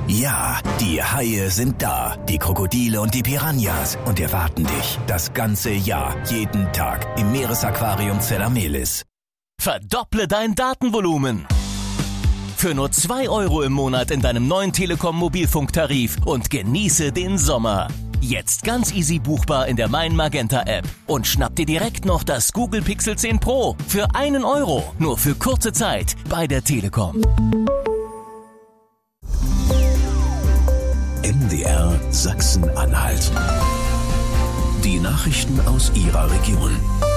Ja, die Haie sind da, die Krokodile und die Piranhas und erwarten dich das ganze Jahr, jeden Tag im Meeresaquarium Zelamelis. Verdopple dein Datenvolumen. Für nur 2 € im Monat in deinem neuen Telekom-Mobilfunktarif und genieße den Sommer. Jetzt ganz easy buchbar in der Mein Magenta App und schnapp dir direkt noch das Google Pixel 10 Pro für 1 €, nur für kurze Zeit bei der Telekom. MDR Sachsen-Anhalt. Die Nachrichten aus Ihrer Region.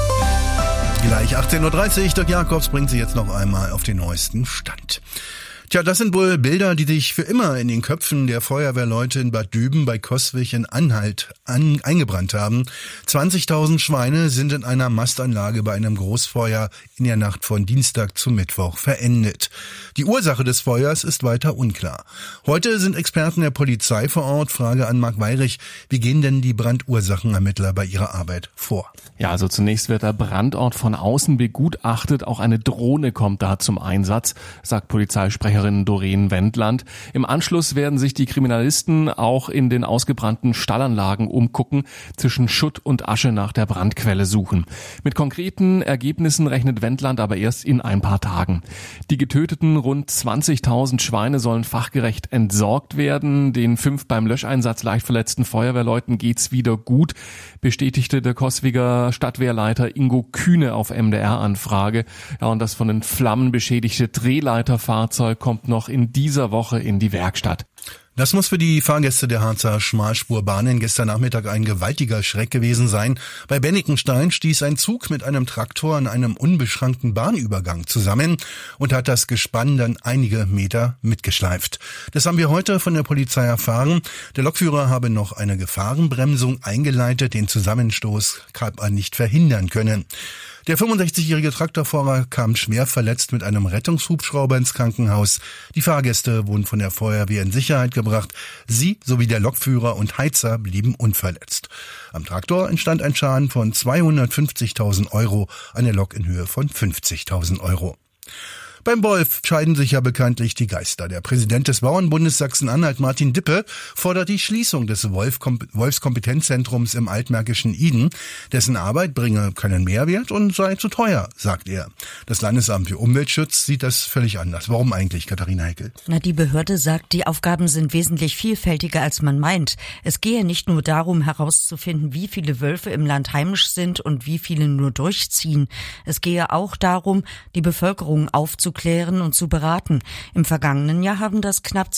Gleich 18:30 Uhr, Dirk Jakobs bringt Sie jetzt noch einmal auf den neuesten Stand. Tja, das sind wohl Bilder, die sich für immer in den Köpfen der Feuerwehrleute in Bad Düben bei Coswig in Anhalt eingebrannt haben. 20.000 Schweine sind in einer Mastanlage bei einem Großfeuer in der Nacht von Dienstag zu Mittwoch verendet. Die Ursache des Feuers ist weiter unklar. Heute sind Experten der Polizei vor Ort. Frage an Marc Weyrich: Wie gehen denn die Brandursachenermittler bei ihrer Arbeit vor? Ja, also zunächst wird der Brandort von außen begutachtet. Auch eine Drohne kommt da zum Einsatz, sagt Polizeisprecherin Doreen Wendland. Im Anschluss werden sich die Kriminalisten auch in den ausgebrannten Stallanlagen umgucken, zwischen Schutt und Asche nach der Brandquelle suchen. Mit konkreten Ergebnissen rechnet Wendland aber erst in ein paar Tagen. Die getöteten rund 20.000 Schweine sollen fachgerecht entsorgt werden. Den 5 beim Löscheinsatz leicht verletzten Feuerwehrleuten geht's wieder gut, bestätigte der Coswiger Stadtwehrleiter Ingo Kühne auf MDR-Anfrage. Ja, und das von den Flammen beschädigte Drehleiterfahrzeug kommt noch in dieser Woche in die Werkstatt. Das muss für die Fahrgäste der Harzer Schmalspurbahnen gestern Nachmittag ein gewaltiger Schreck gewesen sein. Bei Bennikenstein stieß ein Zug mit einem Traktor an einem unbeschrankten Bahnübergang zusammen und hat das Gespann dann einige Meter mitgeschleift. Das haben wir heute von der Polizei erfahren. Der Lokführer habe noch eine Gefahrenbremsung eingeleitet, den Zusammenstoß aber nicht verhindern können. Der 65-jährige Traktorfahrer kam schwer verletzt mit einem Rettungshubschrauber ins Krankenhaus. Die Fahrgäste wurden von der Feuerwehr in Sicherheit gebracht. Sie sowie der Lokführer und Heizer blieben unverletzt. Am Traktor entstand ein Schaden von 250.000 €, eine Lok in Höhe von 50.000 €. Beim Wolf scheiden sich ja bekanntlich die Geister. Der Präsident des Bauernbundes Sachsen-Anhalt, Martin Dippe, fordert die Schließung des Wolfskompetenzzentrums im altmärkischen Iden. Dessen Arbeit bringe keinen Mehrwert und sei zu teuer, sagt er. Das Landesamt für Umweltschutz sieht das völlig anders. Warum eigentlich, Katharina Heckel? Die Behörde sagt, die Aufgaben sind wesentlich vielfältiger, als man meint. Es gehe nicht nur darum, herauszufinden, wie viele Wölfe im Land heimisch sind und wie viele nur durchziehen. Es gehe auch darum, die Bevölkerung aufzuklären und zu beraten. Im vergangenen Jahr haben das knapp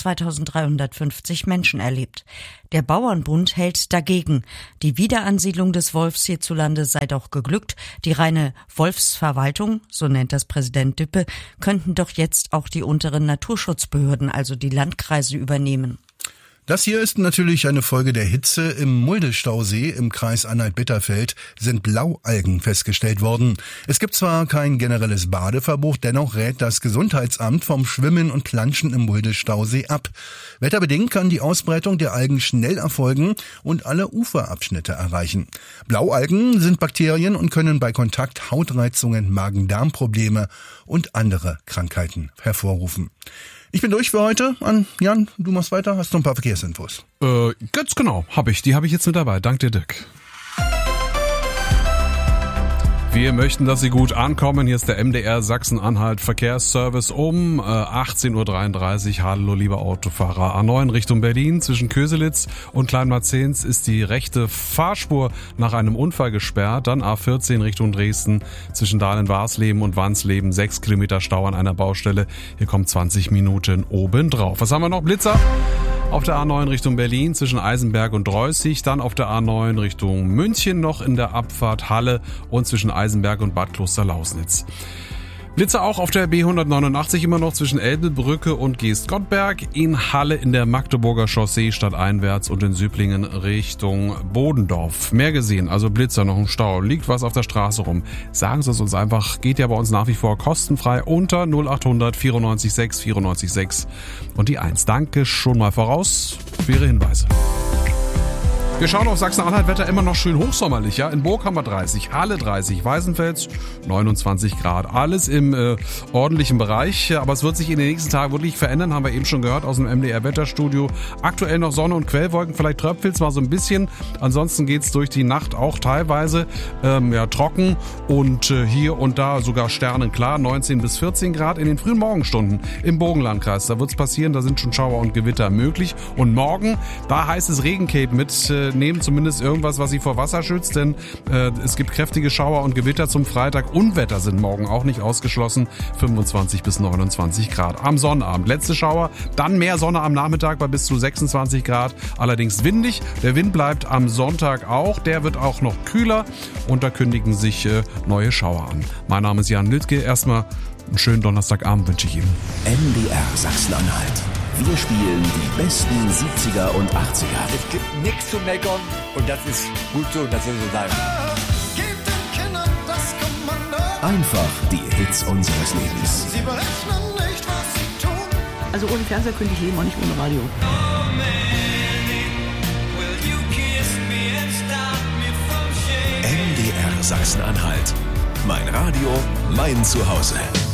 2350 Menschen erlebt. Der Bauernbund hält dagegen. Die Wiederansiedlung des Wolfs hierzulande sei doch geglückt. Die reine Wolfsverwaltung, so nennt das Präsident Dippe, könnten doch jetzt auch die unteren Naturschutzbehörden, also die Landkreise, übernehmen. Das hier ist natürlich eine Folge der Hitze. Im Mulde-Stausee im Kreis Anhalt-Bitterfeld sind Blaualgen festgestellt worden. Es gibt zwar kein generelles Badeverbot, dennoch rät das Gesundheitsamt vom Schwimmen und Planschen im Mulde-Stausee ab. Wetterbedingt kann die Ausbreitung der Algen schnell erfolgen und alle Uferabschnitte erreichen. Blaualgen sind Bakterien und können bei Kontakt Hautreizungen, Magen-Darm-Probleme und andere Krankheiten hervorrufen. Ich bin durch für heute. Jan, du machst weiter. Hast du ein paar Verkehrsinfos? Ganz genau, habe ich. Die habe ich jetzt mit dabei. Dank dir, Dirk. Wir möchten, dass Sie gut ankommen. Hier ist der MDR Sachsen-Anhalt Verkehrsservice um 18:33 Uhr. Hallo, liebe Autofahrer. A9 Richtung Berlin. Zwischen Köselitz und Kleinmarzens ist die rechte Fahrspur nach einem Unfall gesperrt. Dann A14 Richtung Dresden. Zwischen Dahlen-Warsleben und Wansleben 6 Kilometer Stau an einer Baustelle. Hier kommt 20 Minuten obendrauf. Was haben wir noch? Blitzer auf der A9 Richtung Berlin zwischen Eisenberg und Dreußig. Dann auf der A9 Richtung München noch in der Abfahrt Halle und zwischen Eisenberg und Bad Kloster-Lausnitz. Blitzer auch auf der B189 immer noch zwischen Elbelbrücke und Geestgottberg, in Halle in der Magdeburger Chaussee stadteinwärts und in Süblingen Richtung Bodendorf. Mehr gesehen, also Blitzer, noch im Stau, liegt was auf der Straße rum. Sagen Sie es uns einfach, geht ja bei uns nach wie vor kostenfrei unter 0800 94 6 94 6 und die 1. Danke schon mal voraus für Ihre Hinweise. Wir schauen auf Sachsen-Anhalt, Wetter immer noch schön hochsommerlich, ja. In Burg haben wir 30, Halle 30, Weißenfels 29 Grad. Alles im ordentlichen Bereich, aber es wird sich in den nächsten Tagen wirklich verändern, haben wir eben schon gehört aus dem MDR-Wetterstudio. Aktuell noch Sonne und Quellwolken, vielleicht tröpfelt's mal so ein bisschen. Ansonsten geht's durch die Nacht auch teilweise trocken und hier und da sogar sternenklar, 19 bis 14 Grad in den frühen Morgenstunden im Burgenlandkreis. Da wird's passieren, da sind schon Schauer und Gewitter möglich. Und morgen, da heißt es Regencape mitnehmen, zumindest irgendwas, was Sie vor Wasser schützt, denn es gibt kräftige Schauer und Gewitter zum Freitag. Unwetter sind morgen auch nicht ausgeschlossen, 25 bis 29 Grad. Am Sonnabend letzte Schauer, dann mehr Sonne am Nachmittag bei bis zu 26 Grad, allerdings windig. Der Wind bleibt am Sonntag auch, der wird auch noch kühler und da kündigen sich neue Schauer an. Mein Name ist Jan Lüttke, erstmal einen schönen Donnerstagabend wünsche ich Ihnen. MDR Sachsen-Anhalt. Wir spielen die besten 70er und 80er. Es gibt nichts zu meckern und das ist gut so, das soll so sein. Gebt den Kindern das Kommando. Einfach die Hits unseres Lebens. Sie berechnen nicht, was sie tun. Also ohne Fernseher könnte ich leben, auch nicht ohne Radio. MDR Sachsen-Anhalt. Mein Radio, mein Zuhause.